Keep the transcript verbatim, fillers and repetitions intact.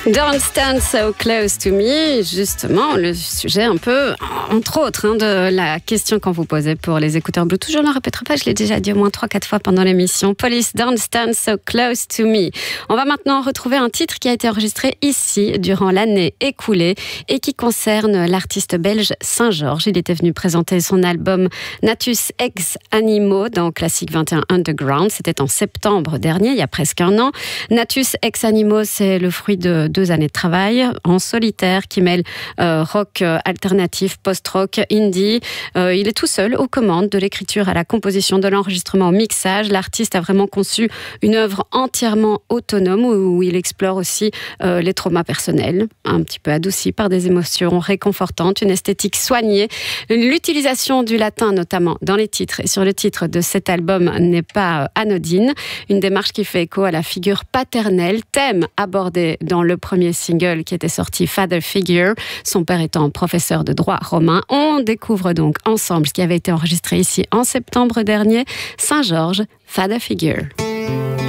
Don't stand so close to me, justement, le sujet un peu, entre autres, hein, de la question qu'on vous posait pour les écouteurs Bluetooth. Je ne le répéterai pas, je l'ai déjà dit au moins trois quatre fois pendant l'émission. Police, don't stand so close to me. On va maintenant retrouver un titre qui a été enregistré ici durant l'année écoulée et qui concerne l'artiste belge Saint-Georges. Il était venu présenter son album Natus Ex Animo dans Classic vingt et un Underground. C'était en septembre dernier, il y a presque un an. Natus Ex Animo, c'est le fruit de deux années de travail en solitaire qui mêle euh, rock euh, alternatif, post-rock, indie. Euh, il est tout seul aux commandes de l'écriture à la composition, de l'enregistrement au mixage. L'artiste a vraiment conçu une œuvre entièrement autonome où, où il explore aussi euh, les traumas personnels, un petit peu adoucis par des émotions réconfortantes, une esthétique soignée. L'utilisation du latin, notamment dans les titres et sur le titre de cet album, n'est pas euh, anodine. Une démarche qui fait écho à la figure paternelle, thème abordé dans le premier single qui était sorti, Father Figure, son père étant professeur de droit romain. On découvre donc ensemble ce qui avait été enregistré ici en septembre dernier, Saint-Georges, Father Figure.